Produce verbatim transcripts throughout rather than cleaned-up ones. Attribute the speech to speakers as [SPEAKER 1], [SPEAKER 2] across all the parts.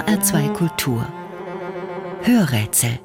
[SPEAKER 1] H R zwei Kultur Hörrätsel.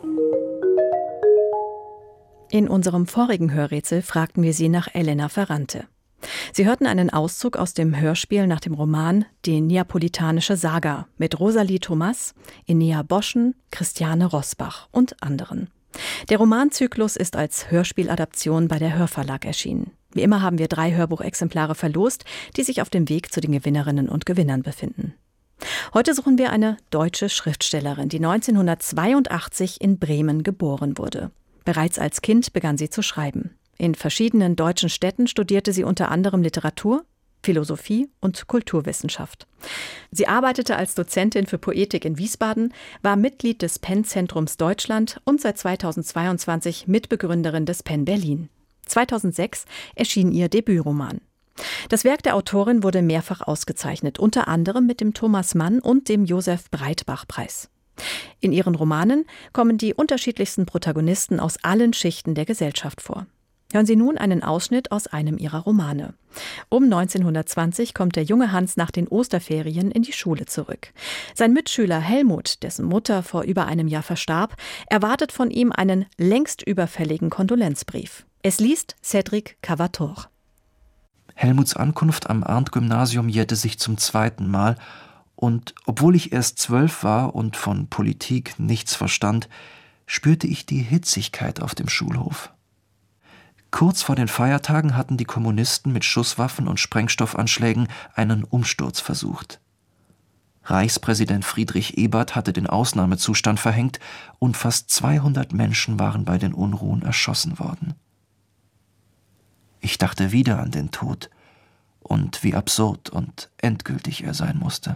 [SPEAKER 2] In unserem vorigen Hörrätsel fragten wir Sie nach Elena Ferrante. Sie hörten einen Auszug aus dem Hörspiel nach dem Roman Die Neapolitanische Saga mit Rosalie Thomas, Enea Boschen, Christiane Rosbach und anderen. Der Romanzyklus ist als Hörspieladaption bei der Hörverlag erschienen. Wie immer haben wir drei Hörbuchexemplare verlost, die sich auf dem Weg zu den Gewinnerinnen und Gewinnern befinden. Heute suchen wir eine deutsche Schriftstellerin, die neunzehnhundertzweiundachtzig in Bremen geboren wurde. Bereits als Kind begann sie zu schreiben. In verschiedenen deutschen Städten studierte sie unter anderem Literatur, Philosophie und Kulturwissenschaft. Sie arbeitete als Dozentin für Poetik in Wiesbaden, war Mitglied des Penn-Zentrums Deutschland und seit zweitausendzweiundzwanzig Mitbegründerin des Penn Berlin. zweitausendsechs erschien ihr Debütroman. Das Werk der Autorin wurde mehrfach ausgezeichnet, unter anderem mit dem Thomas Mann und dem Josef Breitbach-Preis. In ihren Romanen kommen die unterschiedlichsten Protagonisten aus allen Schichten der Gesellschaft vor. Hören Sie nun einen Ausschnitt aus einem ihrer Romane. Um neunzehnhundertzwanzig kommt der junge Hans nach den Osterferien in die Schule zurück. Sein Mitschüler Helmut, dessen Mutter vor über einem Jahr verstarb, erwartet von ihm einen längst überfälligen Kondolenzbrief. Es liest Cédric Cavator.
[SPEAKER 3] Helmuts Ankunft am Arndt-Gymnasium jährte sich zum zweiten Mal, und obwohl ich erst zwölf war und von Politik nichts verstand, spürte ich die Hitzigkeit auf dem Schulhof. Kurz vor den Feiertagen hatten die Kommunisten mit Schusswaffen und Sprengstoffanschlägen einen Umsturz versucht. Reichspräsident Friedrich Ebert hatte den Ausnahmezustand verhängt und fast zweihundert Menschen waren bei den Unruhen erschossen worden. Ich dachte wieder an den Tod und wie absurd und endgültig er sein musste.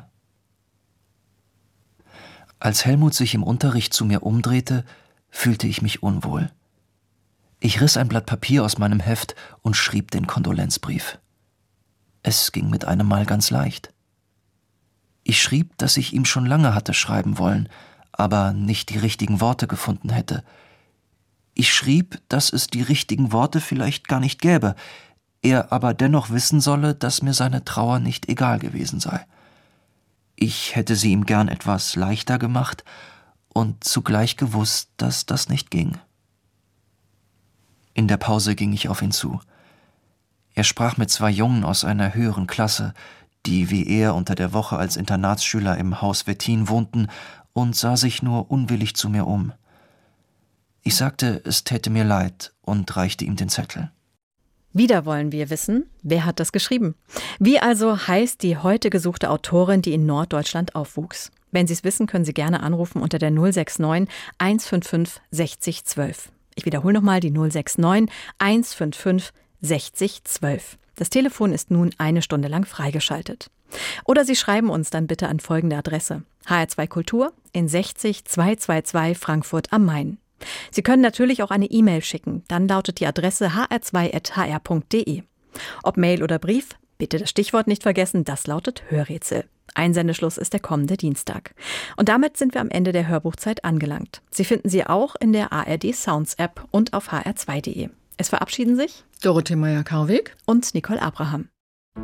[SPEAKER 3] Als Helmut sich im Unterricht zu mir umdrehte, fühlte ich mich unwohl. Ich riss ein Blatt Papier aus meinem Heft und schrieb den Kondolenzbrief. Es ging mit einem Mal ganz leicht. Ich schrieb, dass ich ihm schon lange hatte schreiben wollen, aber nicht die richtigen Worte gefunden hätte. Ich schrieb, dass es die richtigen Worte vielleicht gar nicht gäbe, er aber dennoch wissen solle, dass mir seine Trauer nicht egal gewesen sei. Ich hätte sie ihm gern etwas leichter gemacht und zugleich gewusst, dass das nicht ging. In der Pause ging ich auf ihn zu. Er sprach mit zwei Jungen aus einer höheren Klasse, die wie er unter der Woche als Internatsschüler im Haus Wettin wohnten, und sah sich nur unwillig zu mir um. Ich sagte, es täte mir leid und reichte ihm den Zettel.
[SPEAKER 2] Wieder wollen wir wissen, wer hat das geschrieben? Wie also heißt die heute gesuchte Autorin, die in Norddeutschland aufwuchs? Wenn Sie es wissen, können Sie gerne anrufen unter der null sechs neun eins fünf fünf sechzig zwölf. Ich wiederhole nochmal die null sechs neun eins fünf fünf sechzig zwölf. Das Telefon ist nun eine Stunde lang freigeschaltet. Oder Sie schreiben uns dann bitte an folgende Adresse: H R zwei Kultur in sechzig zweihundertzweiundzwanzig Frankfurt am Main. Sie können natürlich auch eine E-Mail schicken. Dann lautet die Adresse h r zwei at h r punkt d e. Ob Mail oder Brief, bitte das Stichwort nicht vergessen, das lautet Hörrätsel. Einsendeschluss ist der kommende Dienstag. Und damit sind wir am Ende der Hörbuchzeit angelangt. Sie finden sie auch in der A R D Sounds App und auf h r zwei punkt d e. Es verabschieden sich
[SPEAKER 4] Dorothee Meyer-Karweg
[SPEAKER 2] und Nicole Abraham.